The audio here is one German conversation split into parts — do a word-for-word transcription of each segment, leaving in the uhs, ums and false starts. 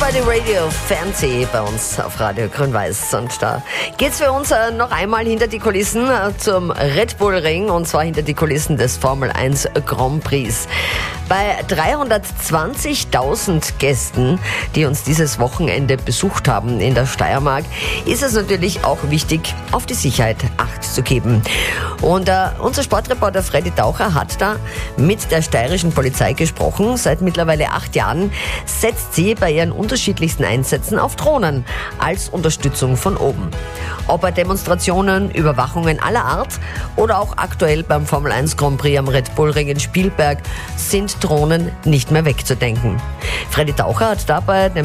Everybody Radio Fancy bei uns auf Radio Grün-Weiß. Und da geht's für uns äh, noch einmal hinter die Kulissen äh, zum Red Bull Ring, und zwar hinter die Kulissen des Formel eins Grand Prix. Bei dreihundertzwanzigtausend Gästen, die uns dieses Wochenende besucht haben in der Steiermark, ist es natürlich auch wichtig, auf die Sicherheit Acht zu geben. Und äh, unser Sportreporter Freddy Taucher hat da mit der steirischen Polizei gesprochen. Seit mittlerweile acht Jahren setzt sie bei ihren unterschiedlichsten Einsätzen auf Drohnen als Unterstützung von oben. Ob bei Demonstrationen, Überwachungen aller Art oder auch aktuell beim Formel eins Grand Prix am Red Bull Ring in Spielberg sind Drohnen nicht mehr wegzudenken. Freddy Taucher hat dabei dem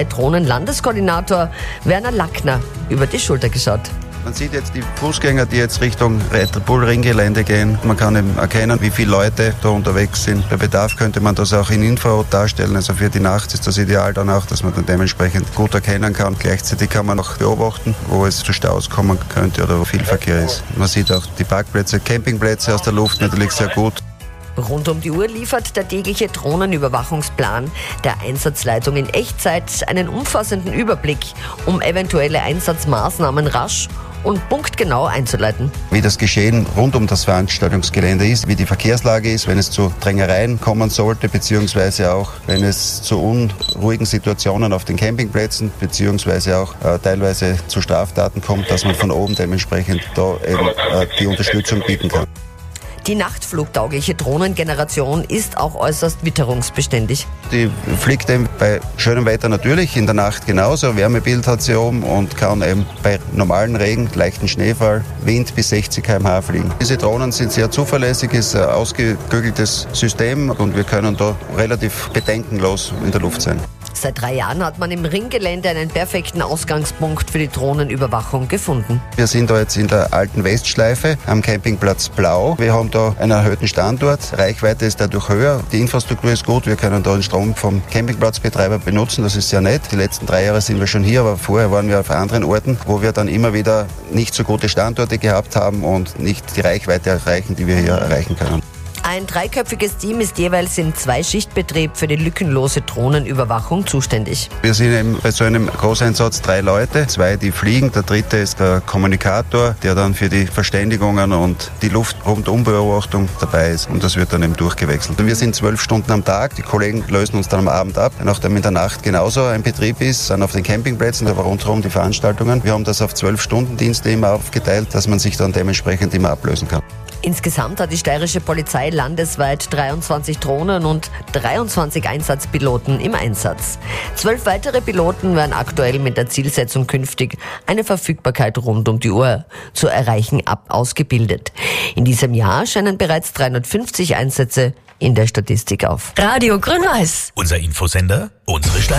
Polizei-Drohnen-Landeskoordinator Werner Lackner über die Schulter geschaut. Man sieht jetzt die Fußgänger, die jetzt Richtung Red Bull Ring Gelände gehen. Man kann eben erkennen, wie viele Leute da unterwegs sind. Bei Bedarf könnte man das auch in Infrarot darstellen. Also für die Nacht ist das ideal dann auch, dass man dann dementsprechend gut erkennen kann. Gleichzeitig kann man auch beobachten, wo es zu Staus kommen könnte oder wo viel Verkehr ist. Man sieht auch die Parkplätze, Campingplätze aus der Luft natürlich sehr gut. Rund um die Uhr liefert der tägliche Drohnenüberwachungsplan der Einsatzleitung in Echtzeit einen umfassenden Überblick, um eventuelle Einsatzmaßnahmen rasch und punktgenau einzuleiten. Wie das Geschehen rund um das Veranstaltungsgelände ist, wie die Verkehrslage ist, wenn es zu Drängereien kommen sollte, beziehungsweise auch wenn es zu unruhigen Situationen auf den Campingplätzen, beziehungsweise auch äh, teilweise zu Straftaten kommt, dass man von oben dementsprechend da eben äh, die Unterstützung bieten kann. Die nachtflugtaugliche Drohnengeneration ist auch äußerst witterungsbeständig. Die fliegt eben bei schönem Wetter natürlich, in der Nacht genauso. Wärmebild hat sie oben und kann eben bei normalen Regen, leichten Schneefall, Wind bis sechzig Kilometer pro Stunde fliegen. Diese Drohnen sind sehr zuverlässig, ist ein ausgeklügeltes System und wir können da relativ bedenkenlos in der Luft sein. Seit drei Jahren hat man im Ringgelände einen perfekten Ausgangspunkt für die Drohnenüberwachung gefunden. Wir sind da jetzt in der alten Westschleife am Campingplatz Blau. Wir haben da einen erhöhten Standort. Reichweite ist dadurch höher. Die Infrastruktur ist gut. Wir können da den Strom vom Campingplatzbetreiber benutzen. Das ist sehr nett. Die letzten drei Jahre sind wir schon hier, aber vorher waren wir auf anderen Orten, wo wir dann immer wieder nicht so gute Standorte gehabt haben und nicht die Reichweite erreichen, die wir hier erreichen können. Ein dreiköpfiges Team ist jeweils im Zweischichtbetrieb für die lückenlose Drohnenüberwachung zuständig. Wir sind eben bei so einem Großeinsatz drei Leute, zwei, die fliegen. Der dritte ist der Kommunikator, der dann für die Verständigungen und die Luftrundumbeobachtung dabei ist. Und das wird dann eben durchgewechselt. Wir sind zwölf Stunden am Tag. Die Kollegen lösen uns dann am Abend ab. Nachdem in der Nacht genauso ein Betrieb ist, dann auf den Campingplätzen, aber rundherum die Veranstaltungen. Wir haben das auf zwölf Stunden Dienste immer aufgeteilt, dass man sich dann dementsprechend immer ablösen kann. Insgesamt hat die steirische Polizei landesweit dreiundzwanzig Drohnen und dreiundzwanzig Einsatzpiloten im Einsatz. Zwölf weitere Piloten werden aktuell mit der Zielsetzung, künftig eine Verfügbarkeit rund um die Uhr zu erreichen, ab ausgebildet. In diesem Jahr scheinen bereits dreihundertfünfzig Einsätze in der Statistik auf. Radio Grün-Weiß. Unser Infosender, unsere Stadt.